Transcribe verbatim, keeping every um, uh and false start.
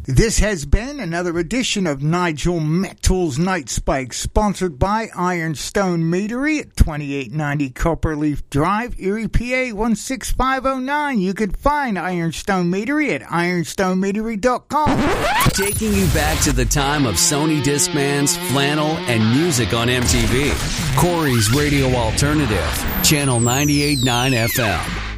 This has been another edition of Nigel Metall's Night Spike, sponsored by Ironstone Meadery at twenty-eight ninety Copperleaf Drive, Erie, P A one six five oh nine. You can find Ironstone Meadery at ironstone meadery dot com. Taking you back to the time of Sony Discmans, flannel, and music on M T V. Corey's Radio Alternative, Channel ninety-eight point nine F M.